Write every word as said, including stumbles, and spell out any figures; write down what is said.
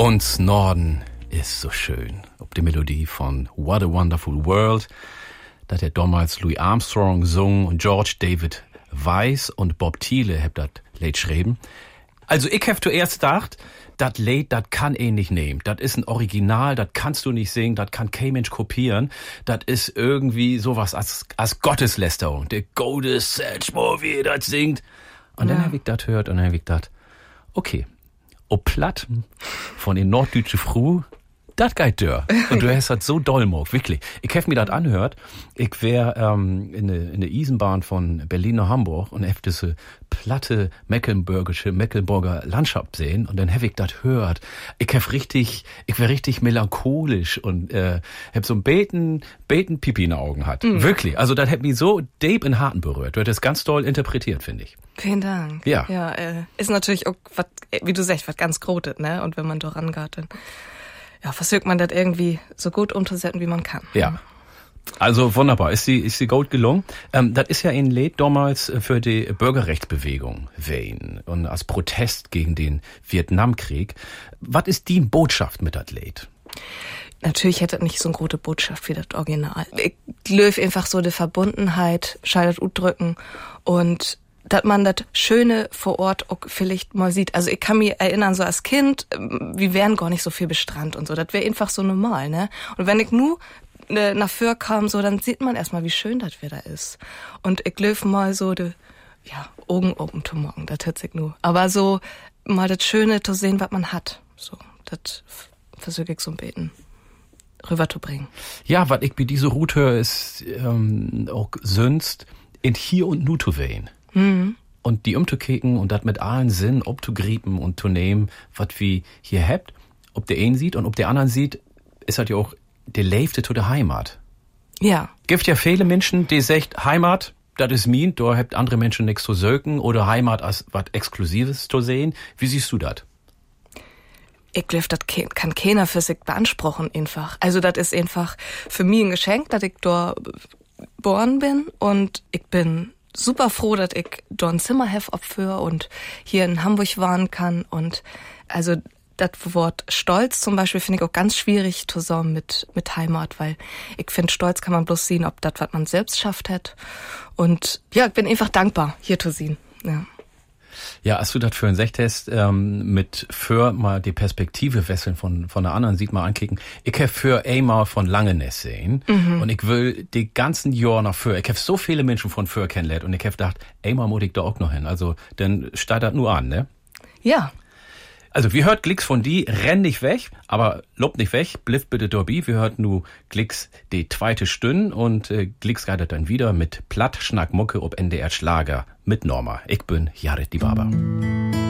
Uns Norden ist so schön. Ob die Melodie von What a Wonderful World, das hat damals Louis Armstrong gesungen und George David Weiss und Bob Thiele haben das Lied geschrieben. Also ich hab zuerst gedacht, das Lied, das kann eh nicht nehmen. Das ist ein Original, das kannst du nicht singen, das kann kein Mensch kopieren. Das ist irgendwie sowas als, als Gotteslästerung. Der Gottes Setschmo, wie er das singt. Und ja. Dann hab ich das gehört und dann hab ich gedacht, okay, ob platt von den norddeutsche Früh, das geht dör. Und du hast das so doll gemacht, wirklich. Ich hab mir das anhört. Ich wär ähm, in der in der Eisenbahn von Berlin nach Hamburg und hab diese platte mecklenburgische Mecklenburger Landschaft sehen und dann hab ich das hört. Ich hab richtig, ich wär richtig melancholisch und äh, hab so ein beten beten Pipi in den Augen hat. Mhm. Wirklich. Also das hat mich so deep in den Harten berührt. Du hast das ganz doll interpretiert, finde ich. Vielen Dank. Ja. Ja, äh, ist natürlich auch was, wie du sagst, was ganz Grotes, ne? Und wenn man da rangeht, dann ja, versucht man das irgendwie so gut umzusetzen, wie man kann. Ja. Also wunderbar. Ist die, ist die gut gelungen? Ähm, das ist ja ein Lied damals für die Bürgerrechtsbewegung gewesen und als Protest gegen den Vietnamkrieg. Was ist die Botschaft mit das Lied? Natürlich hätte es nicht so eine große Botschaft wie das Original. Ich glaube einfach so die Verbundenheit, scheidet drücken und dass man das Schöne vor Ort auch vielleicht mal sieht. Also ich kann mich erinnern, so als Kind, wir wären gar nicht so viel bestrand und so. Das wäre einfach so normal, ne? Und wenn ich nur ne, nach Föhr kam, so, dann sieht man erstmal, wie schön das wieder ist. Und ich löf mal so de, ja, Augen open to morgen, das hört sich nur. Aber so mal das Schöne zu sehen, was man hat. So, das versuche ich so ein Beten rüber zu bringen. Ja, was ich bei dieser Route höre, ist ähm, auch sonst in Hier und Nu zu wählen. Mhm. Und die umzukicken und das mit allen Sinnen abzugrieben und zu nehmen, was wir hier habt. Ob der einen sieht und ob der anderen sieht, ist halt ja auch der Leifte zu der Heimat. Ja. Gibt ja viele Menschen, die sagt, Heimat, das ist mein, da habt andere Menschen nichts zu söken oder Heimat als was Exklusives zu sehen. Wie siehst du das? Ich glaube, das kann keiner für sich beanspruchen einfach. Also das ist einfach für mich ein Geschenk, dass ich da geboren bin und ich bin super froh, dass ich da ein Zimmer habe abführe und hier in Hamburg wohnen kann. Und also das Wort Stolz zum Beispiel finde ich auch ganz schwierig zusammen mit mit Heimat, weil ich finde, Stolz kann man bloß sehen, ob das, was man selbst schafft hat. Und ja, ich bin einfach dankbar, hier zu sehen. Ja. Ja, als du das für ein Sechtest ähm, mit für mal die Perspektive wechseln von von der anderen sieht mal ankicken. Ich habe für einmal von Langeness sehen mhm. und ich will die ganzen Jahr nach für. Ich habe so viele Menschen von für kennengelernt und ich habe gedacht, einmal muss ich da auch noch hin. Also dann steigt das nur an, ne? Ja. Also wir hört Glicks von die, renn nicht weg, aber lob nicht weg, bliff bitte dorbi. Wir hört nu Glicks die zweite Stunde und äh, Glicks geht dann wieder mit Platt Schnack Mucke ob N D R Schlager mit Norma. Ich bin Jared die Barber.